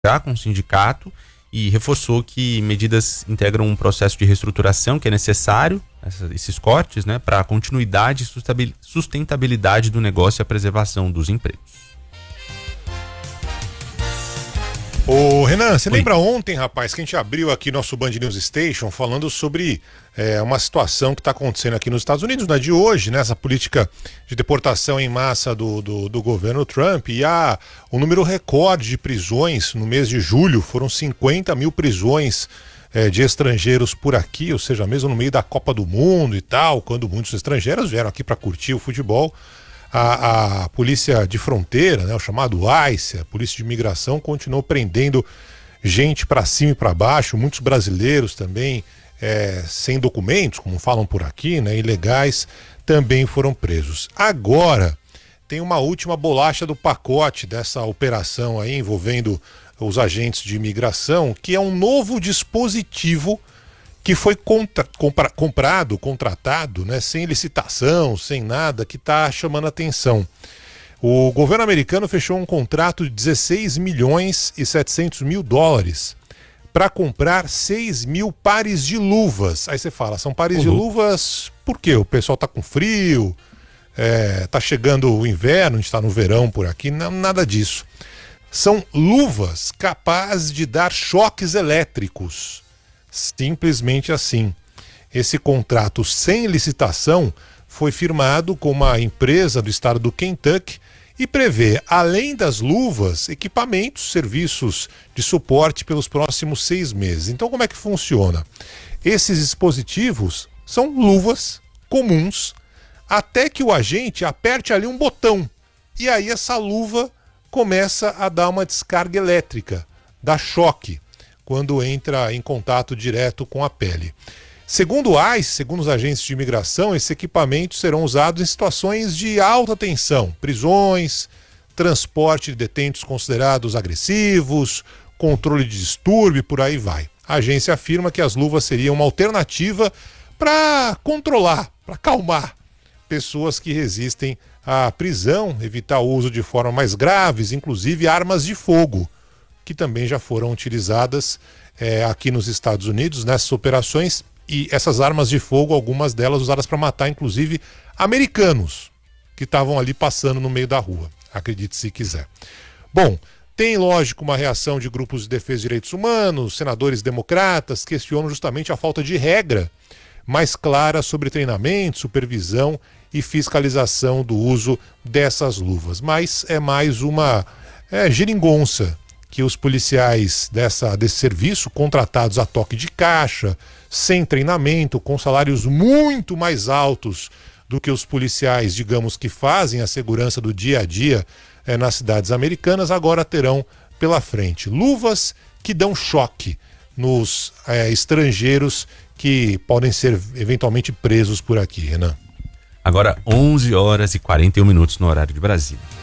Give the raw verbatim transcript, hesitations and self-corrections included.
com o sindicato e reforçou que medidas integram um processo de reestruturação que é necessário, essa, esses cortes, né, para a continuidade e sustentabilidade do negócio e a preservação dos empregos. Ô Renan, você Oi. lembra ontem, rapaz, que a gente abriu aqui nosso Band News Station falando sobre é, uma situação que está acontecendo aqui nos Estados Unidos, não é de hoje, né? Essa política de deportação em massa do, do, do governo Trump e há um número recorde de prisões no mês de julho, foram cinquenta mil prisões é, de estrangeiros por aqui, ou seja, mesmo no meio da Copa do Mundo e tal, quando muitos estrangeiros vieram aqui para curtir o futebol. A, a polícia de fronteira, né, o chamado ICE, a polícia de imigração, continuou prendendo gente para cima e para baixo, muitos brasileiros também é, sem documentos, como falam por aqui, né, ilegais, também foram presos. Agora tem uma última bolacha do pacote dessa operação aí envolvendo os agentes de imigração, que é um novo dispositivo que foi contra, compra, comprado, contratado, né, sem licitação, sem nada, que está chamando atenção. O governo americano fechou um contrato de dezesseis milhões e setecentos mil dólares para comprar seis mil pares de luvas. Aí você fala, são pares uhum. de luvas por quê? O pessoal está com frio, é, tá chegando o inverno, a gente está no verão por aqui, não, nada disso. São luvas capazes de dar choques elétricos. Simplesmente assim. Esse contrato sem licitação foi firmado com uma empresa do estado do Kentucky e prevê, além das luvas, equipamentos, serviços de suporte pelos próximos seis meses. Então, como é que funciona? Esses dispositivos são luvas comuns até que o agente aperte ali um botão e aí essa luva começa a dar uma descarga elétrica, dá choque quando entra em contato direto com a pele. Segundo o ICE, segundo os agentes de imigração, esses equipamentos serão usados em situações de alta tensão, prisões, transporte de detentos considerados agressivos, controle de distúrbio, por aí vai. A agência afirma que as luvas seriam uma alternativa para controlar, para acalmar pessoas que resistem à prisão, evitar o uso de formas mais graves, inclusive armas de fogo, que também já foram utilizadas é, aqui nos Estados Unidos nessas operações, e essas armas de fogo, algumas delas usadas para matar inclusive americanos que estavam ali passando no meio da rua, acredite se quiser. Bom, tem lógico uma reação de grupos de defesa de direitos humanos, senadores democratas questionam justamente a falta de regra mais clara sobre treinamento, supervisão e fiscalização do uso dessas luvas, mas é mais uma é, geringonça que os policiais dessa, desse serviço, contratados a toque de caixa, sem treinamento, com salários muito mais altos do que os policiais, digamos, que fazem a segurança do dia a dia eh, nas cidades americanas, agora terão pela frente luvas que dão choque nos eh, estrangeiros que podem ser eventualmente presos por aqui, Renan. Agora onze horas e quarenta e um minutos no horário de Brasília.